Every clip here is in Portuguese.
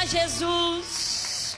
Jesus.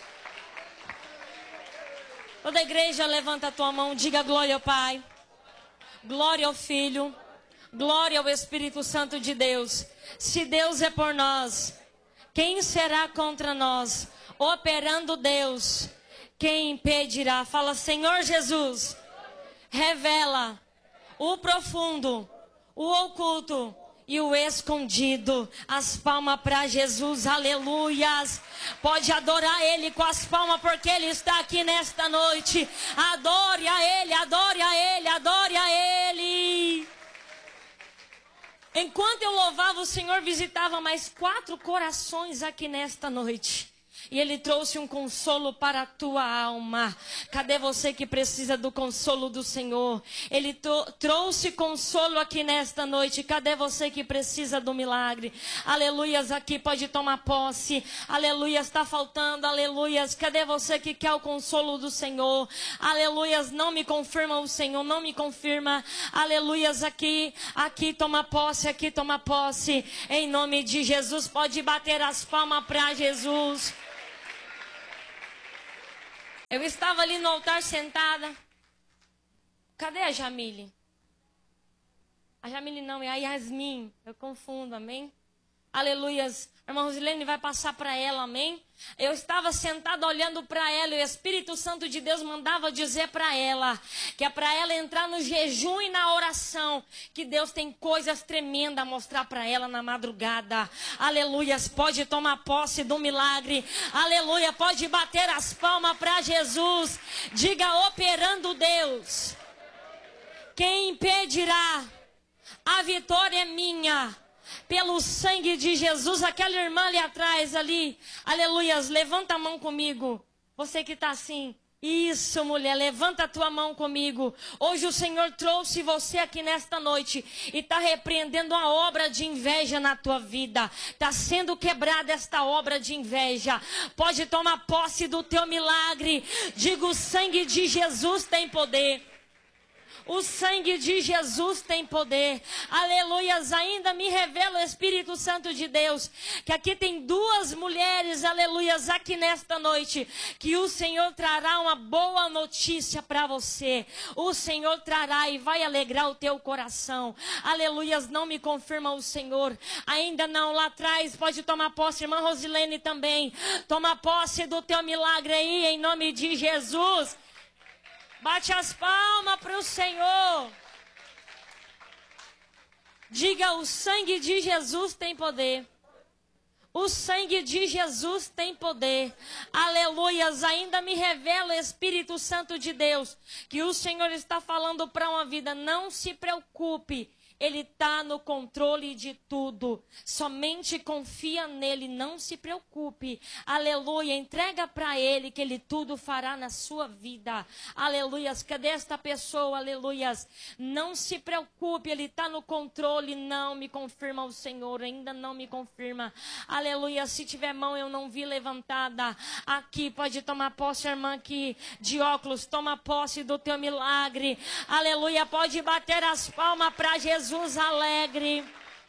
Toda a igreja, levanta a tua mão, diga glória ao Pai, glória ao Filho, glória ao Espírito Santo de Deus. Se Deus é por nós, quem será contra nós? Operando Deus, quem impedirá? Fala, Senhor Jesus, revela o profundo, o oculto e o escondido. As palmas para Jesus, aleluias. Pode adorar Ele com as palmas, porque Ele está aqui nesta noite. Adore a Ele, adore a Ele, adore a Ele. Enquanto eu louvava, o Senhor visitava mais 4 corações aqui nesta noite. E Ele trouxe um consolo para a tua alma. Cadê você que precisa do consolo do Senhor? Ele trouxe consolo aqui nesta noite. Cadê você que precisa do milagre? Aleluias, aqui pode tomar posse. Aleluias, está faltando. Aleluias, cadê você que quer o consolo do Senhor? Aleluias, não me confirma o Senhor, não me confirma. Aleluias, aqui toma posse, aqui toma posse. Em nome de Jesus, pode bater as palmas para Jesus. Eu estava ali no altar sentada. Cadê a Jamile? A Jamile não, é a Yasmin. Eu confundo, amém? Aleluias. A irmã Rosilene vai passar para ela, amém? Eu estava sentada olhando para ela e o Espírito Santo de Deus mandava dizer para ela que é para ela entrar no jejum e na oração, que Deus tem coisas tremendas a mostrar para ela na madrugada. Aleluias, pode tomar posse do milagre. Aleluia, pode bater as palmas para Jesus. Diga, operando Deus, quem impedirá? A vitória é minha. Pelo sangue de Jesus. Aquela irmã ali atrás, ali, aleluias, levanta a mão comigo. Você que está assim, isso, mulher, levanta a tua mão comigo. Hoje o Senhor trouxe você aqui nesta noite e está repreendendo a obra de inveja na tua vida. Está sendo quebrada esta obra de inveja. Pode tomar posse do teu milagre. Diga, o sangue de Jesus tem poder. O sangue de Jesus tem poder. Aleluias. Ainda me revela o Espírito Santo de Deus que aqui tem 2 mulheres, aleluias, aqui nesta noite, que o Senhor trará uma boa notícia para você. O Senhor trará e vai alegrar o teu coração. Aleluias. Não me confirma o Senhor? Ainda não. Lá atrás pode tomar posse, irmã Rosilene também. Toma posse do teu milagre aí, em nome de Jesus. Bate as palmas para o Senhor. Diga, o sangue de Jesus tem poder. O sangue de Jesus tem poder. Aleluias. Ainda me revela o Espírito Santo de Deus que o Senhor está falando para uma vida. Não se preocupe. Ele está no controle de tudo. Somente confia nele, não se preocupe. Aleluia, entrega para ele que ele tudo fará na sua vida. Aleluias, cadê esta pessoa? Aleluias, não se preocupe, ele está no controle. Não me confirma o Senhor, ainda não me confirma. Aleluia, se tiver mão eu não vi levantada. Aqui, pode tomar posse, irmã aqui de óculos. Toma posse do teu milagre. Aleluia, pode bater as palmas para Jesus. Alegre.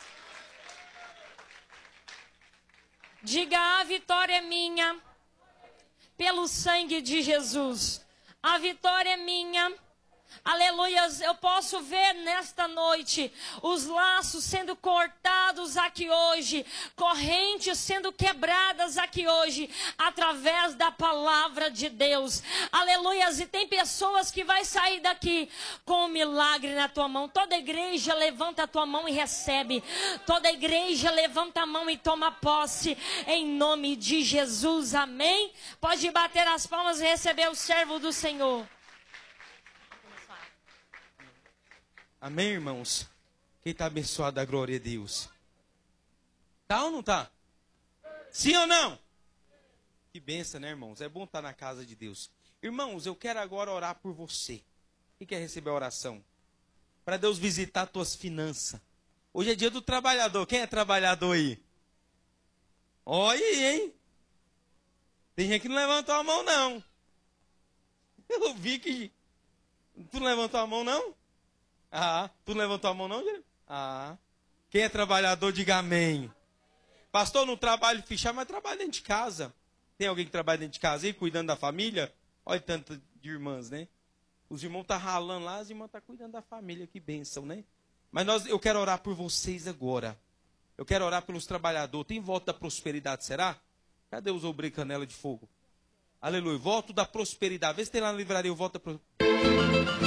Diga, a vitória é minha pelo sangue de Jesus. A vitória é minha. Aleluias, eu posso ver nesta noite os laços sendo cortados aqui hoje, correntes sendo quebradas aqui hoje, através da palavra de Deus. Aleluias, e tem pessoas que vai sair daqui com um milagre na tua mão. Toda igreja levanta a tua mão e recebe. Toda igreja levanta a mão e toma posse, em nome de Jesus, amém? Pode bater as palmas e receber o servo do Senhor. Amém, irmãos? Quem está abençoado da glória de Deus? Tá ou não tá? Sim ou não? Que benção, né, irmãos? É bom estar na casa de Deus. Irmãos, eu quero agora orar por você. Quem quer receber a oração? Para Deus visitar tuas finanças. Hoje é dia do trabalhador. Quem é trabalhador aí? Olha aí, hein? Tem gente que não levantou a mão, não. Eu vi que... Tu não levantou a mão, não? Ah, tu não levantou a mão não, Guilherme? Ah, quem é trabalhador, diga amém. Pastor, não trabalho fechado, mas trabalho dentro de casa. Tem alguém que trabalha dentro de casa aí, cuidando da família? Olha tanto de irmãs, né? Os irmãos estão ralando lá, as irmãs estão cuidando da família, que bênção, né? Mas eu quero orar por vocês agora. Eu quero orar pelos trabalhadores. Tem voto da prosperidade, será? Cadê os obreiros canela de fogo? Aleluia. Voto da prosperidade. Vê se tem lá na livraria o voto da prosperidade.